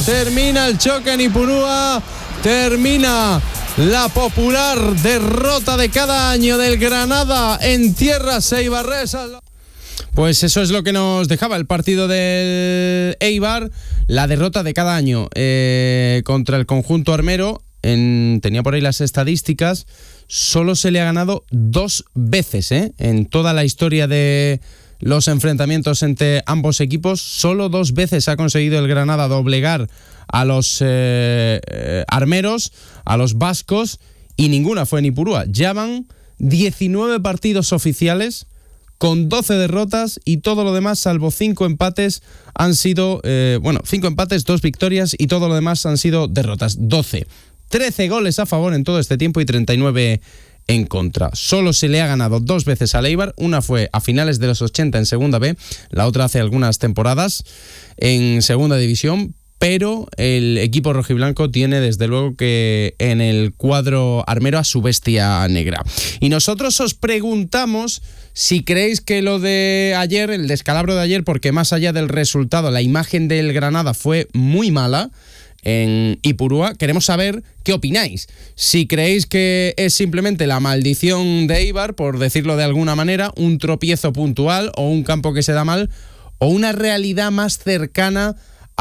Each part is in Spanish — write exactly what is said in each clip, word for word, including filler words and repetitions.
termina el choque en Ipurúa, termina la popular derrota de cada año del Granada en tierras eibarresas. Pues eso es lo que nos dejaba el partido del Eibar, la derrota de cada año eh, contra el conjunto armero. En, tenía por ahí las estadísticas, solo se le ha ganado dos veces ¿eh? en toda la historia de los enfrentamientos entre ambos equipos. Solo dos veces ha conseguido el Granada doblegar a los eh, eh, armeros, a los vascos, y ninguna fue en Ipurúa. Ya van diecinueve partidos oficiales con doce derrotas, y todo lo demás, salvo cinco empates, han sido, eh, bueno, cinco empates, dos victorias, y todo lo demás han sido derrotas. doce. trece goles a favor en todo este tiempo y treinta y nueve en contra. Solo se le ha ganado dos veces al Eibar. Una fue a finales de los ochenta en Segunda B, la otra hace algunas temporadas en Segunda División, pero el equipo rojiblanco tiene desde luego que en el cuadro armero a su bestia negra. Y nosotros os preguntamos si creéis que lo de ayer, el descalabro de ayer, porque más allá del resultado, la imagen del Granada fue muy mala en Ipurúa. Queremos saber qué opináis. Si creéis que es simplemente la maldición de Eibar, por decirlo de alguna manera, un tropiezo puntual o un campo que se da mal, o una realidad más cercana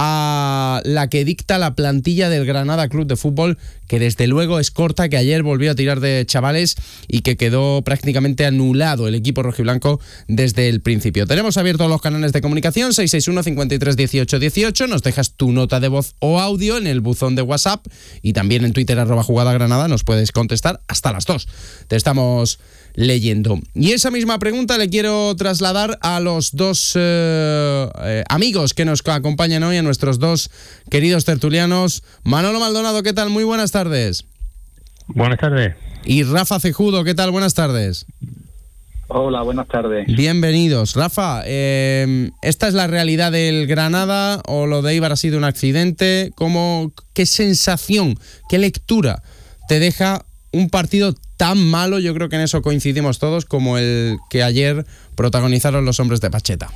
a la que dicta la plantilla del Granada Club de Fútbol, que desde luego es corta, que ayer volvió a tirar de chavales y que quedó prácticamente anulado el equipo rojiblanco desde el principio. Tenemos abiertos los canales de comunicación, seis seis uno, cincuenta y tres, dieciocho, dieciocho, nos dejas tu nota de voz o audio en el buzón de WhatsApp, y también en Twitter, arroba Jugada Granada, nos puedes contestar hasta las dos. Te estamos leyendo. Y esa misma pregunta le quiero trasladar a los dos eh, eh, amigos que nos acompañan hoy, a nuestros dos queridos tertulianos. Manolo Maldonado, ¿qué tal? Muy buenas tardes. Buenas tardes. Y Rafa Cejudo, ¿qué tal? Buenas tardes. Hola, buenas tardes. Bienvenidos. Rafa, eh, ¿esta es la realidad del Granada o lo de Eibar ha sido un accidente? ¿Cómo, qué sensación, qué lectura te deja un partido tan malo? Yo creo que en eso coincidimos todos, como el que ayer protagonizaron los hombres de Pacheta.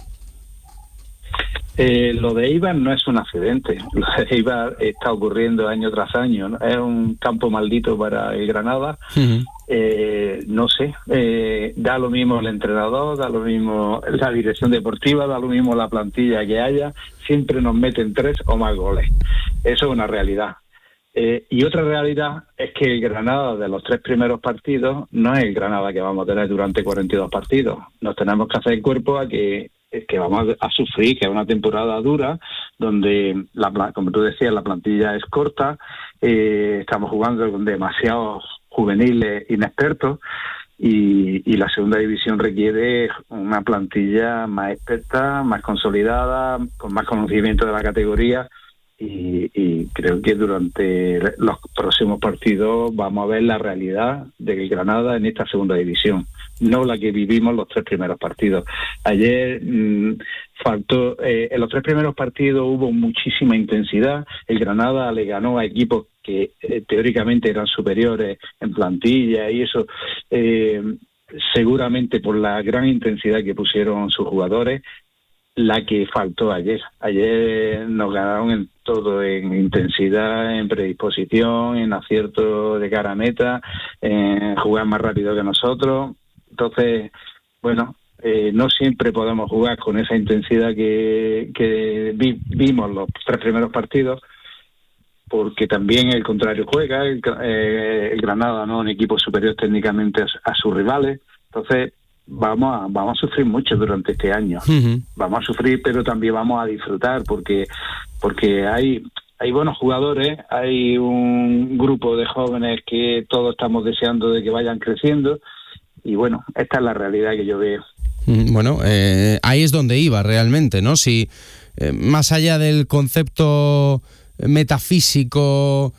Eh, lo de Eibar no es un accidente. Lo de Eibar está ocurriendo año tras año, ¿no? Es un campo maldito para el Granada. Uh-huh. Eh, no sé, eh, da lo mismo el entrenador, da lo mismo la dirección deportiva, da lo mismo la plantilla que haya, siempre nos meten tres o más goles. Eso es una realidad. Eh, y otra realidad es que el Granada de los tres primeros partidos no es el Granada que vamos a tener durante cuarenta y dos partidos. Nos tenemos que hacer cuerpo a que, que vamos a sufrir, que es una temporada dura, donde, la, como tú decías, la plantilla es corta, eh, estamos jugando con demasiados juveniles inexpertos, y, y la segunda división requiere una plantilla más experta, más consolidada, con más conocimiento de la categoría. Y, y creo que durante los próximos partidos vamos a ver la realidad del Granada en esta segunda división, no la que vivimos los tres primeros partidos. Ayer mmm, faltó, eh, en los tres primeros partidos hubo muchísima intensidad. El Granada le ganó a equipos que eh, teóricamente eran superiores en plantilla, y eso eh, seguramente por la gran intensidad que pusieron sus jugadores. La que faltó ayer. Ayer nos ganaron en todo, en intensidad, en predisposición, en acierto de cara a meta, en jugar más rápido que nosotros. Entonces, bueno, eh, no siempre podemos jugar con esa intensidad que, que vi, vimos los tres primeros partidos, porque también el contrario juega, el, eh, el Granada no es un equipo superior técnicamente a, a sus rivales. Entonces, Vamos a, vamos a sufrir mucho durante este año. Uh-huh. Vamos a sufrir, pero también vamos a disfrutar, porque porque hay hay buenos jugadores, hay un grupo de jóvenes que todos estamos deseando de que vayan creciendo, y bueno, esta es la realidad que yo veo. Bueno, eh, ahí es donde iba realmente, ¿no? Si eh, más allá del concepto metafísico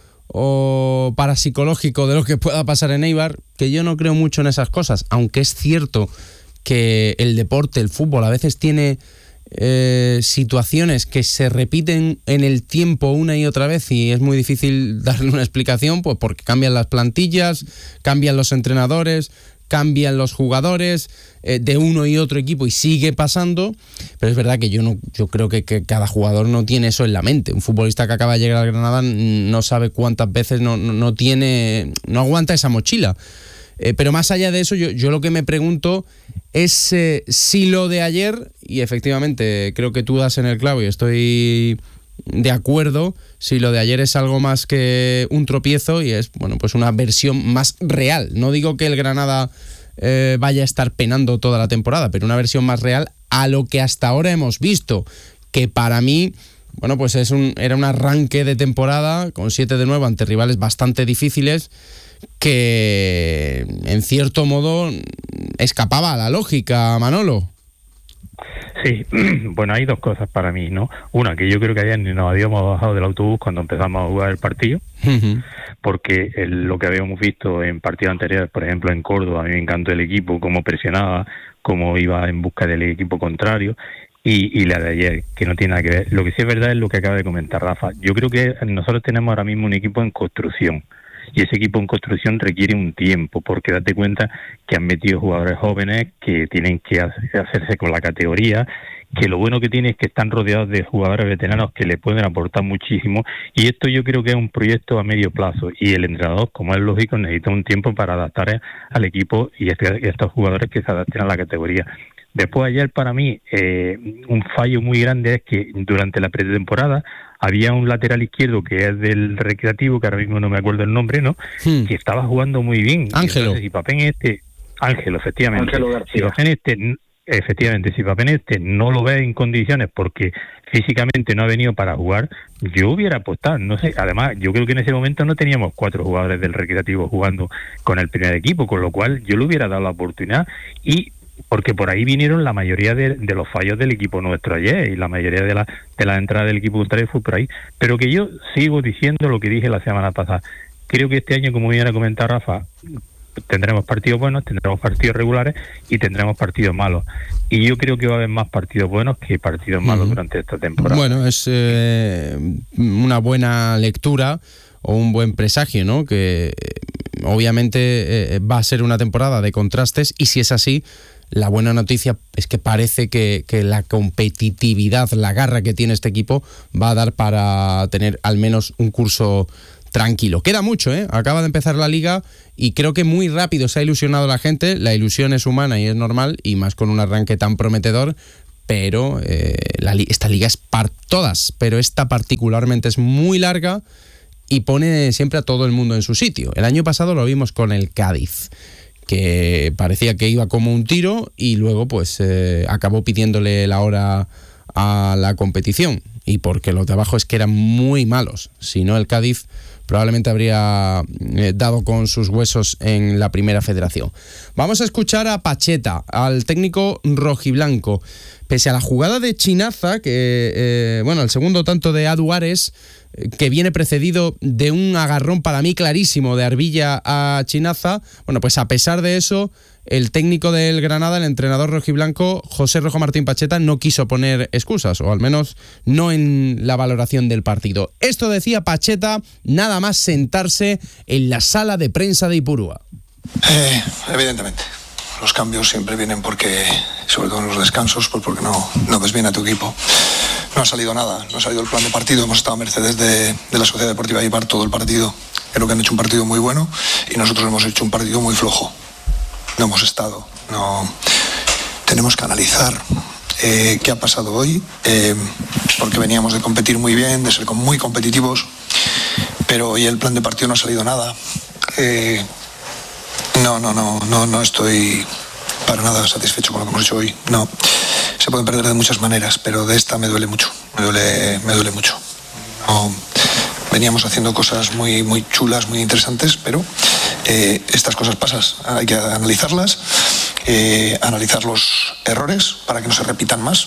o parapsicológico de lo que pueda pasar en Eibar, que yo no creo mucho en esas cosas, aunque es cierto que el deporte, el fútbol, a veces tiene eh, situaciones que se repiten en el tiempo una y otra vez, y es muy difícil darle una explicación, pues porque cambian las plantillas, cambian los entrenadores, cambian los jugadores eh, de uno y otro equipo y sigue pasando, pero es verdad que yo no yo creo que, que cada jugador no tiene eso en la mente. Un futbolista que acaba de llegar al Granada no sabe cuántas veces no, no, no tiene, no aguanta esa mochila. Eh, pero más allá de eso, yo, yo lo que me pregunto es eh, si lo de ayer, y efectivamente creo que tú das en el clavo y estoy de acuerdo, si lo de ayer es algo más que un tropiezo y es, bueno, pues una versión más real. No digo que el Granada eh, vaya a estar penando toda la temporada, pero una versión más real a lo que hasta ahora hemos visto, que para mí, bueno, pues es un, era un arranque de temporada con siete de nuevo ante rivales bastante difíciles, que en cierto modo escapaba a la lógica, Manolo. Sí, bueno, hay dos cosas para mí, ¿no? Una, que yo creo que ayer ni nos habíamos bajado del autobús cuando empezamos a jugar el partido, uh-huh. porque el, lo que habíamos visto en partidos anteriores, por ejemplo en Córdoba, a mí me encantó el equipo, cómo presionaba, cómo iba en busca del equipo contrario, y, y la de ayer, que no tiene nada que ver. Lo que sí es verdad es lo que acaba de comentar Rafa. Yo creo que nosotros tenemos ahora mismo un equipo en construcción, y ese equipo en construcción requiere un tiempo, porque date cuenta que han metido jugadores jóvenes que tienen que hacerse con la categoría, que lo bueno que tiene es que están rodeados de jugadores veteranos que le pueden aportar muchísimo, y esto yo creo que es un proyecto a medio plazo, y el entrenador, como es lógico, necesita un tiempo para adaptar al equipo y a estos jugadores que se adapten a la categoría. Después ayer para mí eh, un fallo muy grande es que durante la pretemporada había un lateral izquierdo que es del Recreativo, que ahora mismo no me acuerdo el nombre, ¿no? Hmm. Que estaba jugando muy bien. Ángelo. Si Papén este, Ángelo, efectivamente. Ángelo García. Si Papén este, efectivamente, si Papén este no lo ve en condiciones porque físicamente no ha venido para jugar, yo hubiera apostado, no sé, además yo creo que en ese momento no teníamos cuatro jugadores del Recreativo jugando con el primer equipo, con lo cual yo le hubiera dado la oportunidad, y porque por ahí vinieron la mayoría de, de los fallos del equipo nuestro ayer, y la mayoría de la de la entrada del equipo contrario fue por ahí. Pero que yo sigo diciendo lo que dije la semana pasada. Creo que este año, como bien ha comentado Rafa, tendremos partidos buenos, tendremos partidos regulares y tendremos partidos malos. Y yo creo que va a haber más partidos buenos que partidos malos uh-huh. durante esta temporada. Bueno, es eh, una buena lectura o un buen presagio, ¿no? Que eh, obviamente eh, va a ser una temporada de contrastes, y si es así, la buena noticia es que parece que, que la competitividad, la garra que tiene este equipo va a dar para tener al menos un curso tranquilo. Queda mucho, ¿eh? Acaba de empezar la liga y creo que muy rápido se ha ilusionado la gente. La ilusión es humana y es normal, y más con un arranque tan prometedor, pero eh, la, esta liga es para todas, pero esta particularmente es muy larga y pone siempre a todo el mundo en su sitio. El año pasado lo vimos con el Cádiz, que parecía que iba como un tiro y luego pues eh, acabó pidiéndole la hora a la competición, y porque los de abajo es que eran muy malos. Si no, el Cádiz probablemente habría eh, dado con sus huesos en la primera federación. Vamos a escuchar a Pacheta, al técnico rojiblanco. Pese a la jugada de Chinaza, que eh, bueno, el segundo tanto de Aduares, que viene precedido de un agarrón para mí clarísimo de Arbilla a Chinaza, bueno, pues a pesar de eso, el técnico del Granada, el entrenador rojiblanco, José Rojo Martín Pacheta, no quiso poner excusas, o al menos no en la valoración del partido. Esto decía Pacheta nada más sentarse en la sala de prensa de Ipurúa. Eh, evidentemente, los cambios siempre vienen porque, sobre todo en los descansos, pues porque no, no ves bien a tu equipo. No ha salido nada, no ha salido el plan de partido, hemos estado a mercedes de, de la Sociedad Deportiva Eibar todo el partido. Creo que han hecho un partido muy bueno y nosotros hemos hecho un partido muy flojo. No hemos estado, no. Tenemos que analizar eh, qué ha pasado hoy, eh, porque veníamos de competir muy bien, de ser muy competitivos, pero hoy el plan de partido no ha salido nada. Eh, no, no, no, no, no estoy para nada satisfecho con lo que hemos hecho hoy. No. Se pueden perder de muchas maneras, pero de esta me duele mucho, me duele, me duele mucho. No, veníamos haciendo cosas muy, muy chulas, muy interesantes, pero eh, estas cosas pasan, hay que analizarlas, eh, analizar los errores para que no se repitan más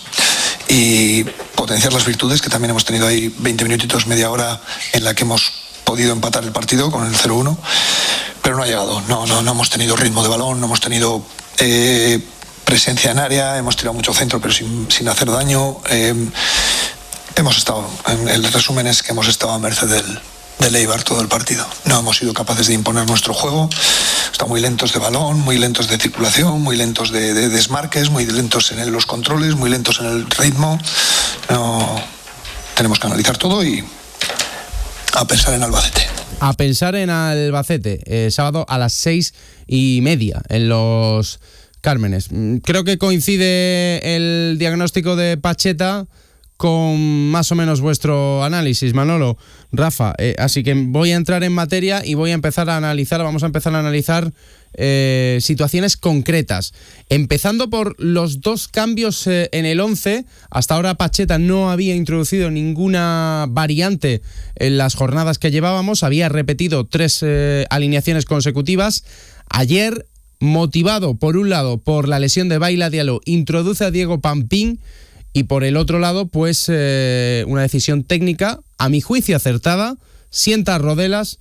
y potenciar las virtudes, que también hemos tenido ahí veinte minutitos, media hora en la que hemos podido empatar el partido con el cero uno, pero no ha llegado, no, no, no hemos tenido ritmo de balón, no hemos tenido Eh, presencia en área, hemos tirado mucho centro pero sin, sin hacer daño. Eh, hemos estado, en el resumen es que hemos estado a merced del, del Eibar todo el partido. No hemos sido capaces de imponer nuestro juego. Están muy lentos de balón, muy lentos de circulación, muy lentos de, de desmarques, muy lentos en el, los controles, muy lentos en el ritmo. No, tenemos que analizar todo y a pensar en Albacete. A pensar en Albacete, eh, sábado a las seis y media en los Cármenes. Creo que coincide el diagnóstico de Pacheta con más o menos vuestro análisis, Manolo, Rafa, eh, así que voy a entrar en materia y voy a empezar a analizar, vamos a empezar a analizar eh, situaciones concretas, empezando por los dos cambios eh, en el once. Hasta ahora Pacheta no había introducido ninguna variante en las jornadas que llevábamos, había repetido tres eh, alineaciones consecutivas. Ayer, motivado por un lado por la lesión de Baila Diallo, introduce a Diego Pampín. Y por el otro lado, pues eh, una decisión técnica, a mi juicio acertada, sienta a Rodelas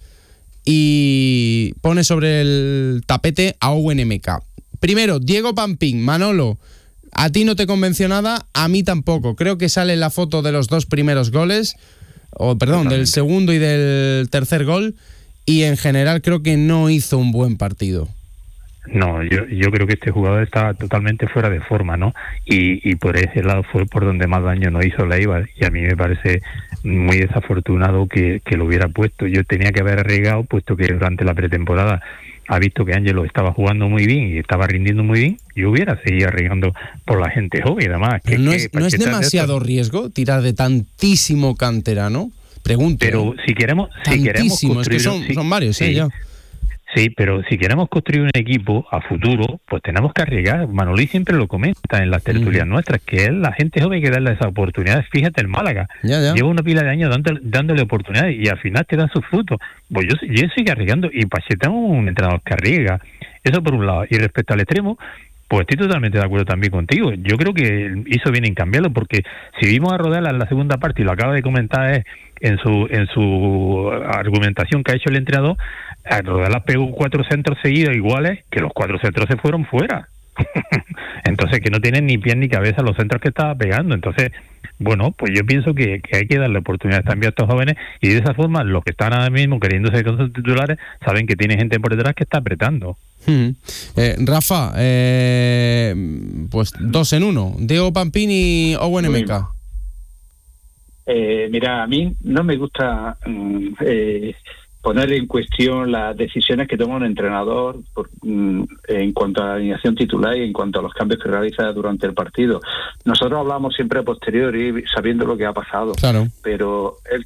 y pone sobre el tapete a Owen M K. Primero, Diego Pampín. Manolo, a ti no te convenció nada, a mí tampoco. Creo que sale la foto de los dos primeros goles, o perdón, del segundo y del tercer gol, y en general creo que no hizo un buen partido. No, yo yo creo que este jugador está totalmente fuera de forma, ¿no? Y, y por ese lado fue por donde más daño nos hizo la Eibar, y a mí me parece muy desafortunado que, que lo hubiera puesto. Yo tenía que haber arriesgado, puesto que durante la pretemporada ha visto que Ángelo estaba jugando muy bien y estaba rindiendo muy bien. Yo hubiera seguido arriesgando por la gente joven, además. Pero que, no, que es, ¿no es demasiado de riesgo tirar de tantísimo canterano? Pregunto. Pero ¿eh? si queremos, si queremos construir, es que son, sí, son varios, sí. ¿eh? Ya. Sí, pero si queremos construir un equipo a futuro, pues tenemos que arriesgar. Manolí siempre lo comenta en las tertulias uh-huh. nuestras, que es la gente joven que darle esas oportunidades. Fíjate, el Málaga ya, ya. lleva una pila de años dándole, dándole oportunidades y al final te dan sus frutos. Pues yo, yo sigo arriesgando, y Pacheta es un entrenador que arriesga. Eso por un lado. Y respecto al extremo, pues estoy totalmente de acuerdo también contigo. Yo creo que hizo bien en cambiarlo, porque si vimos a Rodela en la segunda parte, y lo acaba de comentar es en su en su argumentación que ha hecho el entrenador, a Rodela pegó cuatro centros seguidos iguales, que los cuatro centros se fueron fuera. Entonces, que no tienen ni pie ni cabeza los centros que estaba pegando. Entonces, bueno, pues yo pienso que, que hay que darle oportunidades también a estos jóvenes, y de esa forma los que están ahora mismo queriéndose con sus titulares saben que tiene gente por detrás que está apretando. Hmm. Eh, Rafa, eh, pues dos en uno, Diego Pampín y Owen M K. Eh, mira, a mí no me gusta eh, poner en cuestión las decisiones que toma un entrenador por, en cuanto a la alineación titular y en cuanto a los cambios que realiza durante el partido. Nosotros hablamos siempre a posteriori, sabiendo lo que ha pasado, claro. pero él